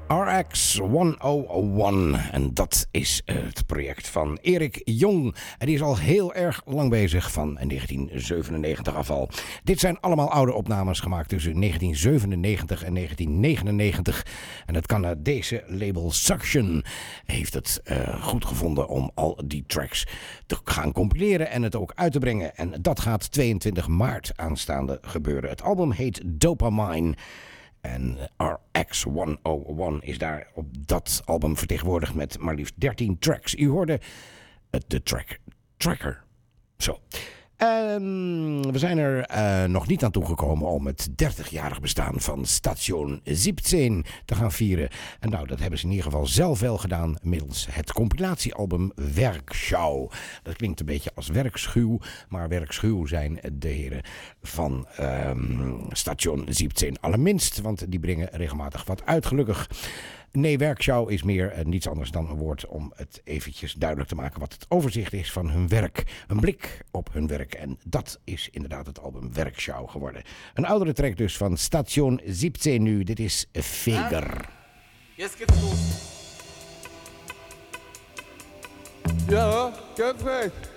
RX 101 en dat is het project van Erik Jong. En die is al heel erg lang bezig, van 1997 af al. Dit zijn allemaal oude opnames gemaakt tussen 1997 en 1999. En het Canadese label Suction heeft het goed gevonden om al die tracks te gaan compileren en het ook uit te brengen. En dat gaat 22 maart aanstaande gebeuren. Het album heet Dopamine. En RX 101 is daar op dat album vertegenwoordigd met maar liefst 13 tracks. U hoorde de track Tracker. Zo. We zijn er nog niet aan toegekomen om het 30-jarig bestaan van Station 17 te gaan vieren. En nou, dat hebben ze in ieder geval zelf wel gedaan middels het compilatiealbum Werkschau. Dat klinkt een beetje als werkschuw, maar werkschuw zijn de heren van Station 17 allerminst, want die brengen regelmatig wat uit, gelukkig. Nee, Werkschau is meer niets anders dan een woord om het eventjes duidelijk te maken wat het overzicht is van hun werk. Een blik op hun werk. En dat is inderdaad het album Werkschau geworden. Een oudere track dus van Station 17 nu. Dit is Feger. Jetzt geht's los. Ja, perfect.